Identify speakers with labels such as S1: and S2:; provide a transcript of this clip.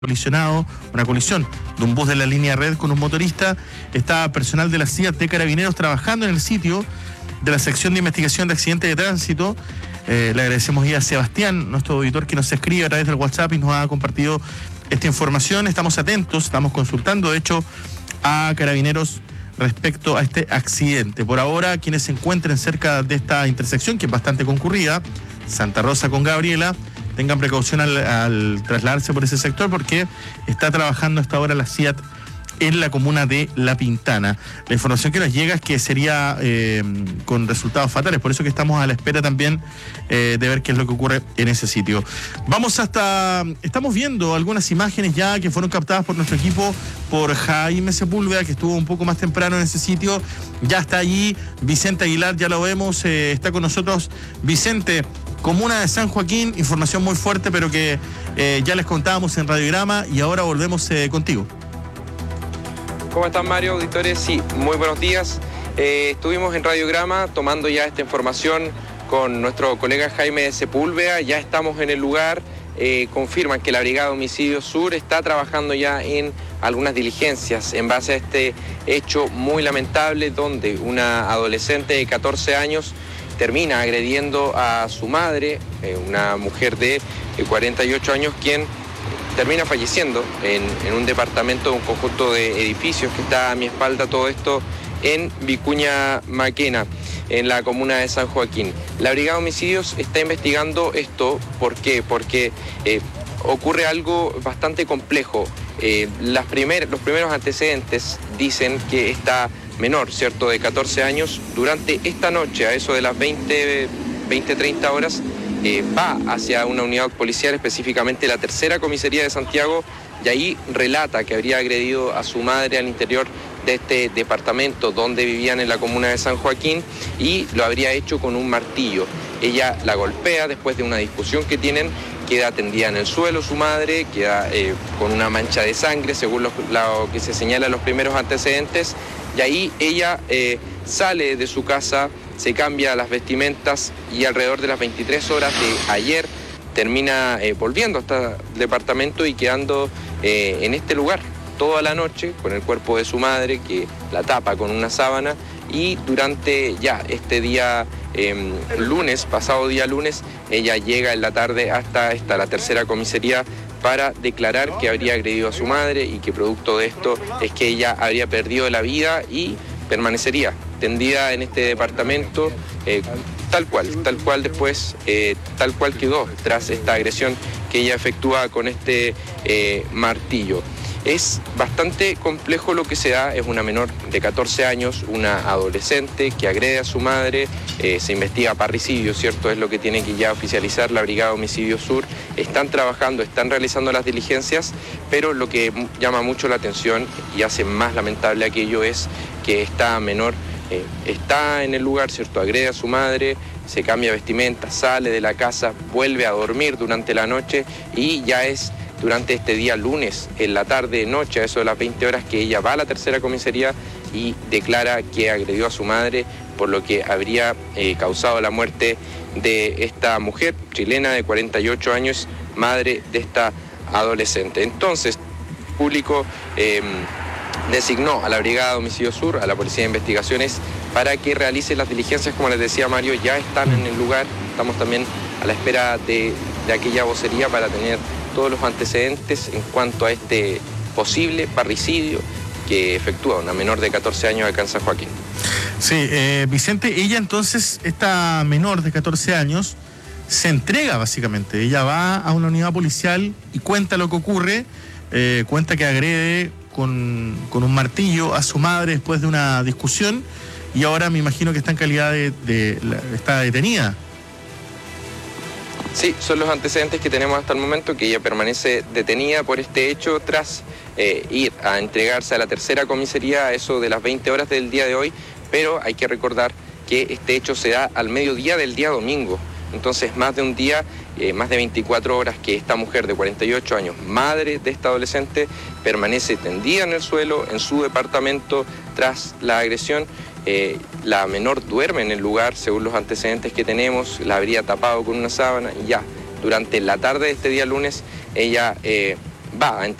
S1: una colisión de un bus de la línea Red con un motorista. Está personal de la CIA de Carabineros trabajando en el sitio de la sección de investigación de accidentes de tránsito. Le agradecemos ya a Sebastián, nuestro auditor, que nos escribe a través del WhatsApp y nos ha compartido esta información. Estamos atentos, estamos consultando, de hecho, a Carabineros respecto a este accidente. Por ahora, quienes se encuentren cerca de esta intersección, que es bastante concurrida, Santa Rosa con Gabriela, tengan precaución al trasladarse por ese sector, porque está trabajando hasta ahora la CIAT en la comuna de La Pintana. La información que nos llega es que sería con resultados fatales, por eso que estamos a la espera también de ver qué es lo que ocurre en ese sitio. Estamos viendo algunas imágenes ya que fueron captadas por nuestro equipo, por Jaime Sepúlveda, que estuvo un poco más temprano en ese sitio. Ya está allí Vicente Aguilar, ya lo vemos, está con nosotros Vicente. Comuna de San Joaquín, información muy fuerte, pero que ya les contábamos en Radiograma, y ahora volvemos contigo.
S2: ¿Cómo están, Mario, auditores? Sí, muy buenos días. Estuvimos en Radiograma tomando ya esta información con nuestro colega Jaime Sepúlveda. Ya estamos en el lugar. Confirman que la Brigada de Homicidios Sur está trabajando ya en algunas diligencias en base a este hecho muy lamentable, donde una adolescente de 14 años termina agrediendo a su madre, una mujer de 48 años, quien termina falleciendo en un departamento de un conjunto de edificios que está a mi espalda, todo esto en Vicuña Maquena, en la comuna de San Joaquín. La Brigada de Homicidios está investigando esto. ¿Por qué? Porque ocurre algo bastante complejo. Los primeros antecedentes dicen que esta menor, ¿cierto?, de 14 años, durante esta noche, a eso de las 20-30 horas, va hacia una unidad policial, específicamente la tercera comisaría de Santiago, y ahí relata que habría agredido a su madre al interior de este departamento donde vivían en la comuna de San Joaquín, y lo habría hecho con un martillo. Ella la golpea después de una discusión que tienen, queda tendida en el suelo su madre, queda con una mancha de sangre, según lo que se señala en los primeros antecedentes, y ahí ella sale de su casa, se cambia las vestimentas, y alrededor de las 23 horas de ayer termina volviendo hasta el departamento y quedando en este lugar toda la noche con el cuerpo de su madre, que la tapa con una sábana. Y durante ya este día lunes, pasado día lunes, ella llega en la tarde hasta la tercera comisaría para declarar que habría agredido a su madre, y que producto de esto es que ella habría perdido la vida y permanecería tendida en este departamento tal cual después, tal cual quedó tras esta agresión que ella efectúa con este martillo. Es bastante complejo lo que se da. Es una menor de 14 años, una adolescente que agrede a su madre. Se investiga parricidio, ¿cierto? Es lo que tiene que ya oficializar la Brigada de Homicidios Sur. Están trabajando, están realizando las diligencias, pero lo que llama mucho la atención y hace más lamentable aquello es que esta menor está en el lugar, ¿cierto? Agrede a su madre, se cambia vestimenta, sale de la casa, vuelve a dormir durante la noche, y ya es durante este día lunes, en la tarde-noche, a eso de las 20 horas, que ella va a la tercera comisaría y declara que agredió a su madre, por lo que habría causado la muerte de esta mujer chilena de 48 años, madre de esta adolescente. Entonces, el público designó a la Brigada de Homicidios Sur, a la Policía de Investigaciones, para que realice las diligencias. Como les decía Mario, ya están en el lugar. Estamos también a la espera de aquella vocería para tener todos los antecedentes en cuanto a este posible parricidio que efectúa una menor de 14 años acá en San Joaquín.
S1: Sí, Vicente, ella entonces, esta menor de 14 años, se entrega básicamente. Ella va a una unidad policial y cuenta lo que ocurre, cuenta que agrede con un martillo a su madre después de una discusión, y ahora me imagino que está en calidad está detenida.
S2: Sí, son los antecedentes que tenemos hasta el momento, que ella permanece detenida por este hecho tras ir a entregarse a la tercera comisaría a eso de las 20 horas del día de hoy, pero hay que recordar que este hecho se da al mediodía del día domingo. Entonces, más de un día, más de 24 horas que esta mujer de 48 años, madre de esta adolescente, permanece tendida en el suelo, en su departamento, tras la agresión. La menor duerme en el lugar, según los antecedentes que tenemos, la habría tapado con una sábana, y ya durante la tarde de este día lunes ella va a